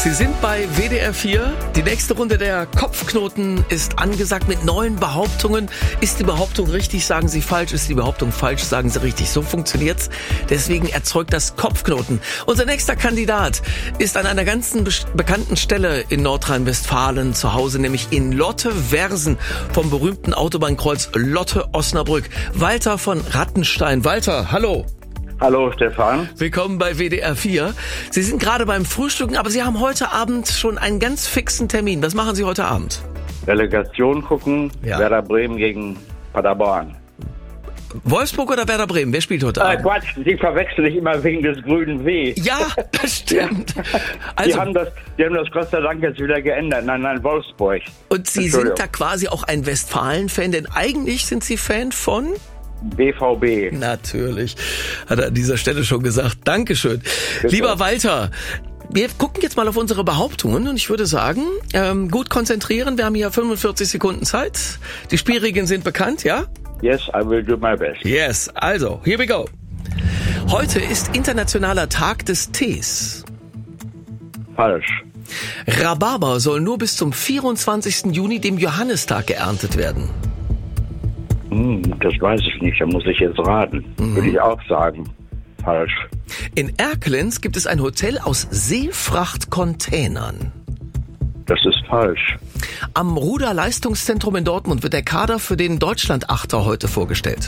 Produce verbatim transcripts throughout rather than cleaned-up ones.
Sie sind bei W D R vier. Die nächste Runde der Kopfknoten ist angesagt mit neuen Behauptungen. Ist die Behauptung richtig, sagen Sie falsch. Ist die Behauptung falsch, sagen Sie richtig. So funktioniert's. Deswegen erzeugt das Kopfknoten. Unser nächster Kandidat ist an einer ganzen be- bekannten Stelle in Nordrhein-Westfalen zu Hause, nämlich in Lotte-Wersen vom berühmten Autobahnkreuz Lotte-Osnabrück. Walter von Rattenstein. Walter, hallo. Hallo Stefan. Willkommen bei W D R vier. Sie sind gerade beim Frühstücken, aber Sie haben heute Abend schon einen ganz fixen Termin. Was machen Sie heute Abend? Relegation gucken, ja. Werder Bremen gegen Paderborn. Wolfsburg oder Werder Bremen? Wer spielt heute äh, Abend? Quatsch, Sie verwechseln sich immer wegen des grünen W. Ja, das stimmt. Ja. Also, die, haben das, die haben das Gott sei Dank jetzt wieder geändert. Nein, nein, Wolfsburg. Und Sie sind da quasi auch ein Westfalen-Fan, denn eigentlich sind Sie Fan von... B V B. Natürlich, hat er an dieser Stelle schon gesagt. Dankeschön. Bitte. Lieber Walter, wir gucken jetzt mal auf unsere Behauptungen und ich würde sagen, ähm, gut konzentrieren. Wir haben hier fünfundvierzig Sekunden Zeit. Die Spielregeln sind bekannt, ja? Yes, I will do my best. Yes, also, here we go. Heute ist Internationaler Tag des Tees. Falsch. Rhabarber soll nur bis zum vierundzwanzigsten Juni, dem Johannistag, geerntet werden. Das weiß ich nicht, da muss ich jetzt raten. Mhm. Würde ich auch sagen. Falsch. In Erkelenz gibt es ein Hotel aus Seefrachtcontainern. Das ist falsch. Am Ruderleistungszentrum in Dortmund wird der Kader für den Deutschlandachter heute vorgestellt.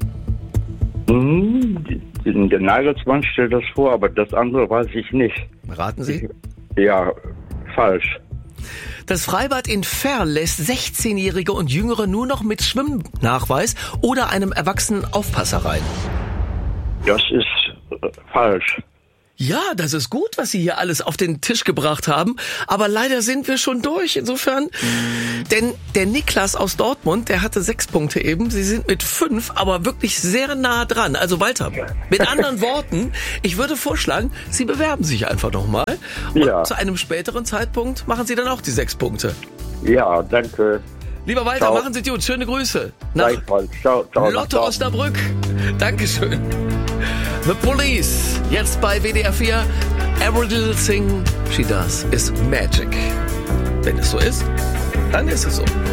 Mhm. Der Nagelsmann stellt das vor, aber das andere weiß ich nicht. Raten Sie? Ja, falsch. Das Freibad in Verl lässt sechzehnjährige und Jüngere nur noch mit Schwimmnachweis oder einem erwachsenen Aufpasser rein. Das ist äh, falsch. Ja, das ist gut, was Sie hier alles auf den Tisch gebracht haben. Aber leider sind wir schon durch. Insofern, denn der Niklas aus Dortmund, der hatte sechs Punkte eben. Sie sind mit fünf, aber wirklich sehr nah dran. Also Walter, mit anderen Worten, ich würde vorschlagen, Sie bewerben sich einfach nochmal. Und ja. Zu einem späteren Zeitpunkt machen Sie dann auch die sechs Punkte. Ja, danke. Lieber Walter, ciao. Machen Sie gut. Schöne Grüße. Nach ciao, ciao, Lotte Osnabrück. Dankeschön. The Police, jetzt bei W D R vier. Every little thing she does is magic. Wenn es so ist, dann ist es so.